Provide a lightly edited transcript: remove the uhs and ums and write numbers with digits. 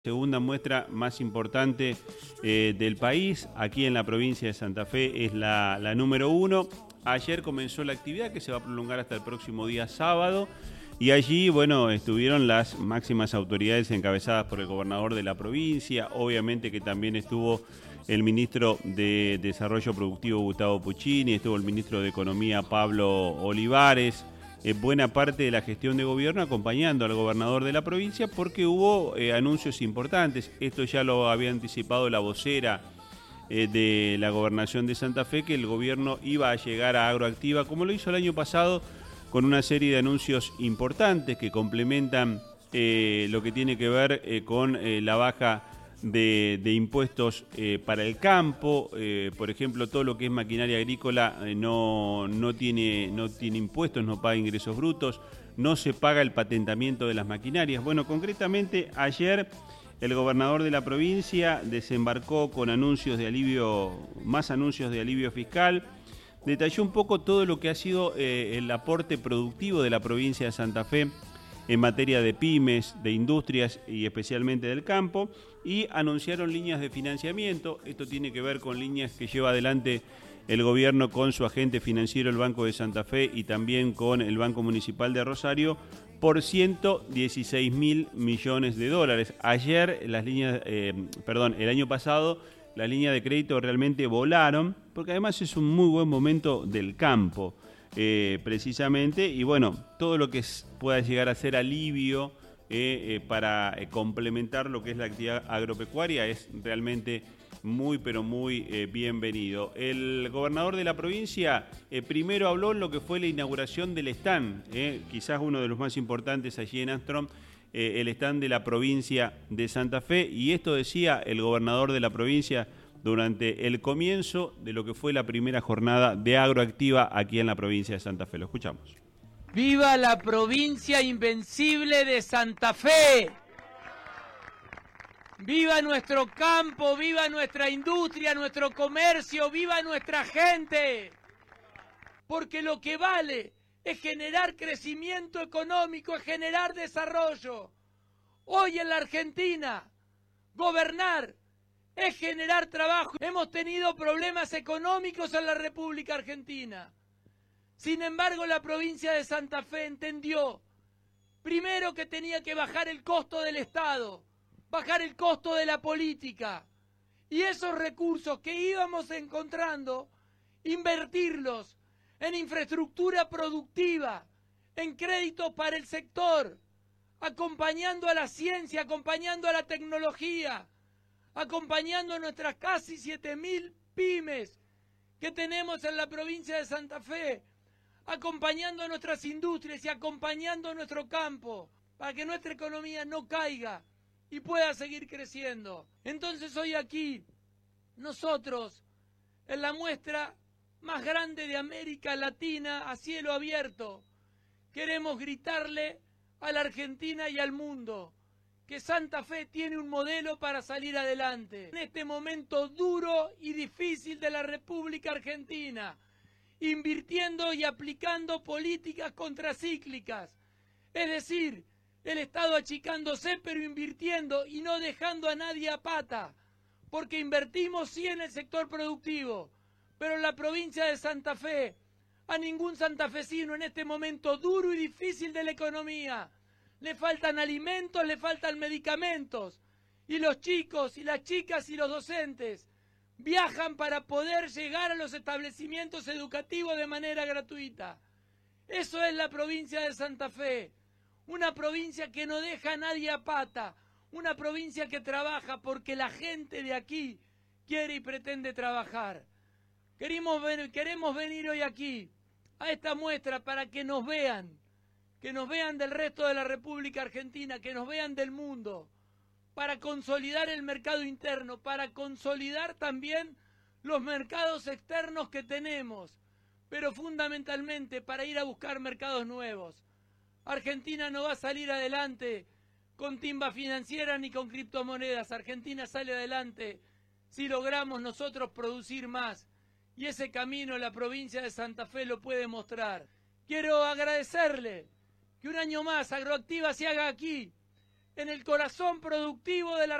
Segunda muestra más importante del país, aquí en la provincia de Santa Fe, es la número 1. Ayer comenzó la actividad que se va a prolongar hasta el próximo día sábado. Y allí, bueno, estuvieron las máximas autoridades encabezadas por el gobernador de la provincia. Obviamente que también estuvo el ministro de Desarrollo Productivo, Gustavo Puccini, estuvo el ministro de Economía, Pablo Olivares. Buena parte de la gestión de gobierno acompañando al gobernador de la provincia porque hubo anuncios importantes. Esto ya lo había anticipado la vocera de la gobernación de Santa Fe, que el gobierno iba a llegar a Agroactiva, como lo hizo el año pasado, con una serie de anuncios importantes que complementan lo que tiene que ver con la baja de impuestos para el campo. Por ejemplo, todo lo que es maquinaria agrícola no tiene impuestos, no paga ingresos brutos, no se paga el patentamiento de las maquinarias. Bueno, concretamente ayer el gobernador de la provincia desembarcó con más anuncios de alivio fiscal. Detalló un poco todo lo que ha sido el aporte productivo de la provincia de Santa Fe en materia de pymes, de industrias y especialmente del campo, y anunciaron líneas de financiamiento. Esto tiene que ver con líneas que lleva adelante el gobierno con su agente financiero, el Banco de Santa Fe, y también con el Banco Municipal de Rosario, por 116.000 millones de dólares. Ayer, el año pasado, las líneas de crédito realmente volaron, porque además es un muy buen momento del campo. Precisamente, y bueno, todo lo que pueda llegar a ser alivio para complementar lo que es la actividad agropecuaria es realmente muy, pero muy bienvenido. El gobernador de la provincia primero habló en lo que fue la inauguración del stand, quizás uno de los más importantes allí en Astrom, el stand de la provincia de Santa Fe, y esto decía el gobernador de la provincia durante el comienzo de lo que fue la primera jornada de Agroactiva aquí en la provincia de Santa Fe. Lo escuchamos. ¡Viva la provincia invencible de Santa Fe! ¡Viva nuestro campo! ¡Viva nuestra industria, nuestro comercio! ¡Viva nuestra gente! Porque lo que vale es generar crecimiento económico, es generar desarrollo. Hoy en la Argentina, gobernar es generar trabajo. Hemos tenido problemas económicos en la República Argentina. Sin embargo, la provincia de Santa Fe entendió, primero, que tenía que bajar el costo del Estado, bajar el costo de la política, y esos recursos que íbamos encontrando, invertirlos en infraestructura productiva, en créditos para el sector, acompañando a la ciencia, acompañando a la tecnología, acompañando a nuestras casi 7.000 pymes que tenemos en la provincia de Santa Fe, acompañando a nuestras industrias y acompañando a nuestro campo, para que nuestra economía no caiga y pueda seguir creciendo. Entonces hoy aquí, nosotros, en la muestra más grande de América Latina a cielo abierto, queremos gritarle a la Argentina y al mundo que Santa Fe tiene un modelo para salir adelante. En este momento duro y difícil de la República Argentina, invirtiendo y aplicando políticas contracíclicas, es decir, el Estado achicándose pero invirtiendo y no dejando a nadie a pata, porque invertimos sí en el sector productivo, pero en la provincia de Santa Fe, a ningún santafesino en este momento duro y difícil de la economía le faltan alimentos, le faltan medicamentos, y los chicos y las chicas y los docentes viajan para poder llegar a los establecimientos educativos de manera gratuita. Eso es la provincia de Santa Fe, una provincia que no deja a nadie a pata, una provincia que trabaja porque la gente de aquí quiere y pretende trabajar. Queremos venir hoy aquí, a esta muestra, para que nos vean del resto de la República Argentina, que nos vean del mundo, para consolidar el mercado interno, para consolidar también los mercados externos que tenemos, pero fundamentalmente para ir a buscar mercados nuevos. Argentina no va a salir adelante con timba financiera ni con criptomonedas. Argentina sale adelante si logramos nosotros producir más, y ese camino la provincia de Santa Fe lo puede mostrar. Quiero agradecerle que un año más Agroactiva se haga aquí, en el corazón productivo de la